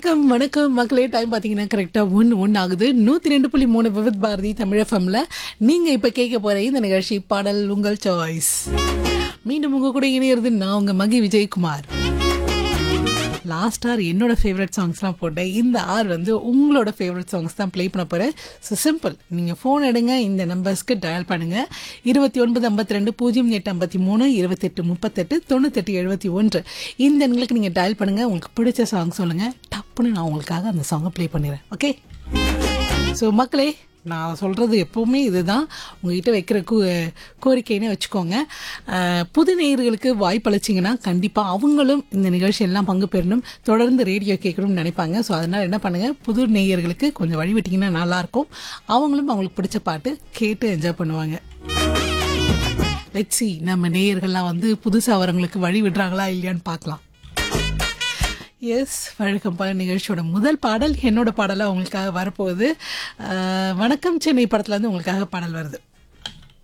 வணக்கம் வணக்கம் மக்களே. டைம் பார்த்தீங்கன்னா கரெக்டாக 1 ஆகுது. 102.3 விவித் பாரதி தமிழ் எஃப்எம்ல நீங்கள் இப்போ கேட்க போகிற இந்த நிகழ்ச்சி பாடல் உங்கள் சாய்ஸ். மீண்டும் உங்கள் கூட இணையிறது நான் உங்கள் மகி விஜயகுமார். லாஸ்ட் ஆர் என்னோட ஃபேவரட் சாங்ஸ்லாம் போட்டேன். இந்த ஆர் வந்து உங்களோட ஃபேவரட் சாங்ஸ் தான் ப்ளே பண்ண போகிறேன். ஸோ சிம்பிள், நீங்கள் ஃபோன் எடுங்க, இந்த நம்பர்ஸ்க்கு டயல் பண்ணுங்கள். 2952 0853 2838 9871 இந்த எண்களுக்கு நீங்கள் டயல் பண்ணுங்கள். உங்களுக்கு பிடிச்ச சாங் சொல்லுங்கள், டப்புன்னு நான் உங்களுக்காக அந்த சாங்கை ப்ளே பண்ணிடுறேன். ஓகே. ஸோ மக்களே, நான் சொல்கிறது எப்போவுமே இதுதான், உங்கள்கிட்ட வைக்கிற கோரிக்கைன்னு வச்சுக்கோங்க. புது நேயர்களுக்கு வாய்ப்பளிச்சிங்கன்னா கண்டிப்பாக அவங்களும் இந்த நிகழ்ச்சியெல்லாம் பங்கு பெறணும், தொடர்ந்து ரேடியோ கேட்கணும்னு நினைப்பாங்க. ஸோ அதனால் என்ன பண்ணுங்கள், புது நேயர்களுக்கு கொஞ்சம் வழி விட்டிங்கன்னா நல்லாயிருக்கும். அவங்களும் அவங்களுக்கு பிடிச்ச பாட்டு கேட்டு என்ஜாய் பண்ணுவாங்க. லெட்ஸ் சீ, நம்ம நேயர்கள்லாம் வந்து புதுசாக வரவங்களுக்கு வழி விடுறாங்களா இல்லையான்னு பார்க்கலாம். எஸ், வழக்கம் போல நிகழ்ச்சியோட முதல் பாடல் என்னோட பாடலாக உங்களுக்காக வரப்போகுது. வணக்கம் சென்னை படத்துலேருந்து உங்களுக்காக பாடல் வருது.